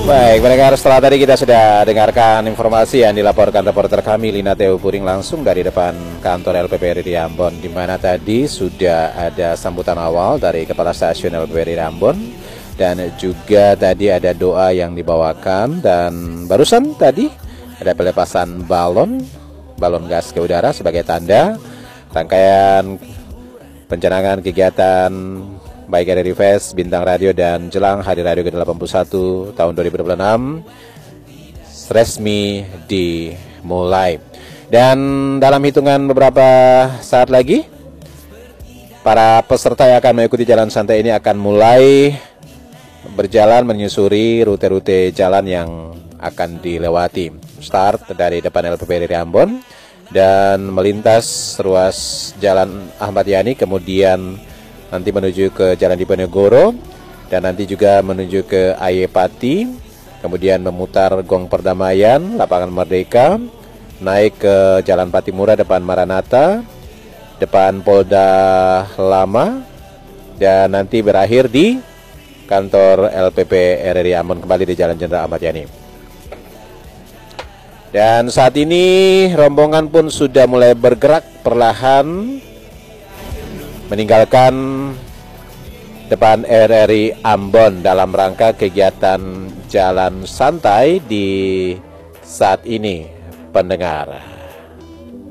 Baik, pendengar, setelah tadi kita sudah dengarkan informasi yang dilaporkan reporter kami Lina Teo Puring langsung dari depan kantor LPPRI di Ambon, di mana tadi sudah ada sambutan awal dari Kepala Stasiun LPPRI di Ambon, dan juga tadi ada doa yang dibawakan, dan barusan tadi ada pelepasan balon gas ke udara sebagai tanda rangkaian pencanangan kegiatan baik RRI Fest, Bintang Radio, dan jelang Hari Radio ke-81 tahun 2026 resmi dimulai. Dan dalam hitungan beberapa saat lagi, para peserta yang akan mengikuti jalan santai ini akan mulai berjalan menyusuri rute-rute jalan yang akan dilewati. Start dari depan LPPRI Ambon dan melintas ruas Jalan Ahmad Yani, kemudian nanti menuju ke Jalan Diponegoro, dan nanti juga menuju ke Ayepati, kemudian memutar Gong Perdamaian, Lapangan Merdeka, naik ke Jalan Patimura depan Maranatha, depan Polda Lama, dan nanti berakhir di kantor LPP RRI Ambon kembali di Jalan Jenderal Ahmad Yani. Dan saat ini rombongan pun sudah mulai bergerak perlahan meninggalkan depan RRI Ambon dalam rangka kegiatan jalan santai di saat ini, pendengar.